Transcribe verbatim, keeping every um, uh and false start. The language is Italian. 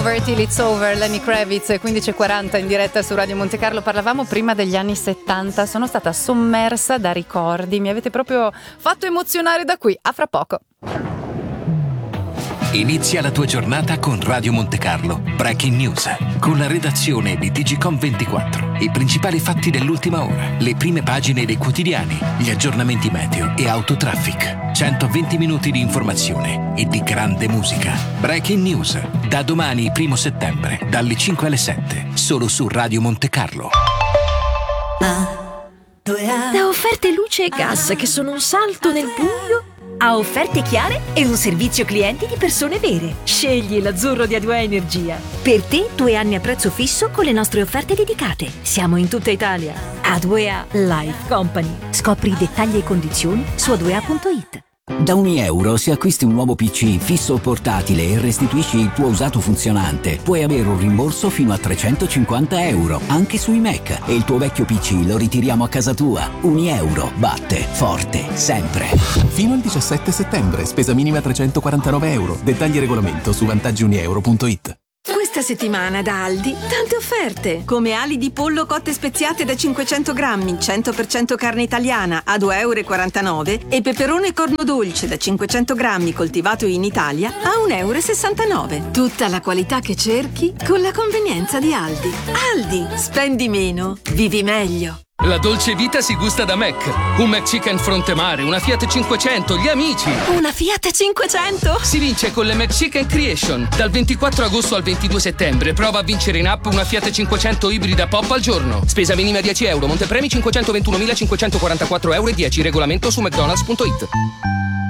Over Till It's Over, Lenny Kravitz, quindici e quaranta in diretta su Radio Monte Carlo. Parlavamo prima degli anni settanta, sono stata sommersa da ricordi, mi avete proprio fatto emozionare da qui. A fra poco. Inizia la tua giornata con Radio Monte Carlo Breaking News, con la redazione di Digicom ventiquattro. I principali fatti dell'ultima ora, le prime pagine dei quotidiani, gli aggiornamenti meteo e autotraffic. centoventi minuti di informazione e di grande musica. Breaking News, da domani primo settembre, dalle cinque alle sette, solo su Radio Monte Carlo. Da Offerte Luce e Gas, che sono un salto nel buio, a offerte chiare e un servizio clienti di persone vere. Scegli l'azzurro di A due A Energia. Per te, due anni a prezzo fisso con le nostre offerte dedicate. Siamo in tutta Italia. A due A Life Company. Scopri i dettagli e condizioni su a due a punto it. Da ogni euro, se acquisti un nuovo P C fisso o portatile e restituisci il tuo usato funzionante, puoi avere un rimborso fino a trecentocinquanta euro, anche sui Mac, e il tuo vecchio P C lo ritiriamo a casa tua. Unieuro batte forte sempre. Fino al diciassette settembre, spesa minima trecentoquarantanove euro. Dettagli e regolamento su vantaggi unieuro punto it. Questa settimana da Aldi, tante offerte, come ali di pollo cotte speziate da cinquecento grammi, cento per cento carne italiana a due e quarantanove euro e peperone corno dolce da cinquecento grammi coltivato in Italia a un euro e sessantanove. Tutta la qualità che cerchi con la convenienza di Aldi. Aldi, spendi meno, vivi meglio. La dolce vita si gusta da Mac. Un McChicken fronte mare, una Fiat cinquecento, gli amici. Una Fiat cinquecento? Si vince con le McChicken Creation. Dal ventiquattro agosto al ventidue settembre prova a vincere in app una Fiat cinquecento ibrida pop al giorno. Spesa minima dieci euro, montepremi cinquecentoventunomilacinquecentoquarantaquattro euro e dieci. Regolamento su mcdonalds punto it.